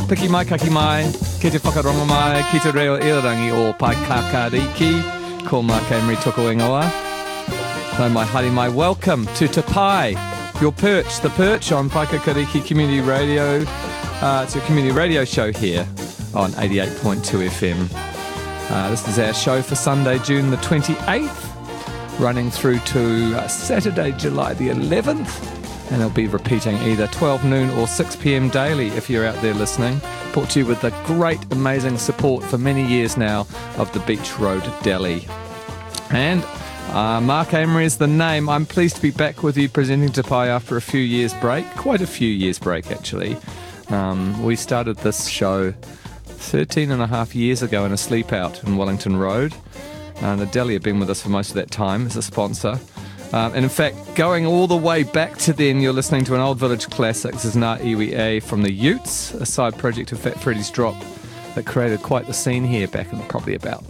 piki mai, kaki mai, ki te whakarongo mai, ki te reo irangi o Paikakariki, ko Mark Emery toko ingoa. No mai haere mai, welcome to Te Pai, your perch, the perch on Paikakariki Community Radio. It's a community radio show here on 88.2 FM. This is our show for Sunday, June the 28th, running through to Saturday, July the 11th. And it'll be repeating either 12 noon or 6 p.m. daily if you're out there listening. Brought to you with the great, amazing support for many years now of the Beach Road Deli. And Mark Amery is the name. I'm pleased to be back with you presenting Te Pai after a few years break. Quite a few years break, actually. We started this show 13 and a half years ago in a sleep out in Wellington Road. The Deli have been with us for most of that time as a sponsor. And in fact, going all the way back to then, you're listening to an Old Village classic. This is Ngā Iwi A from the Utes, a side project of Fat Freddy's Drop that created quite the scene here back in probably about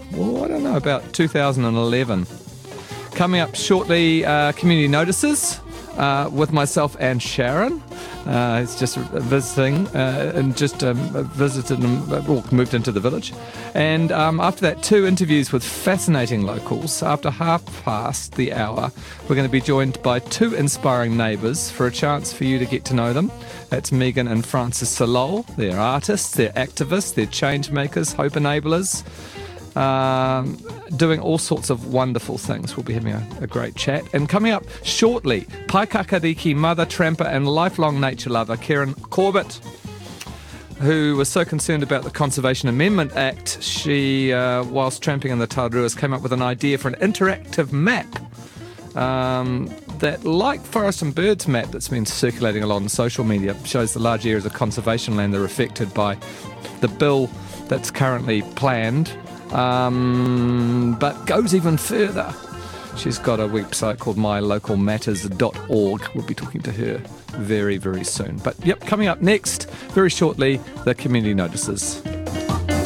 2011. Coming up shortly, community notices with myself and Sharon. He's just visiting and just visited and moved into the village. And after that, 2 interviews with fascinating locals. After 1:30 the hour, we're going to be joined by 2 inspiring neighbours for a chance for you to get to know them. That's Megan and Francis Salol. They're artists, they're activists, they're change makers, hope enablers. Doing all sorts of wonderful things. We'll be having a great chat. And coming up shortly, Paikakariki mother, tramper and lifelong nature lover Karen Corbett, who was so concerned about the Conservation Amendment Act, she, whilst tramping in the Tauruas, came up with an idea for an interactive map that, like Forest and Birds map that's been circulating along social media, shows the large areas of conservation land that are affected by the bill that's currently planned. But goes even further. She's got a website called mylocalmatters.org. We'll be talking to her very, very soon. But yep, coming up next, very shortly, the community notices.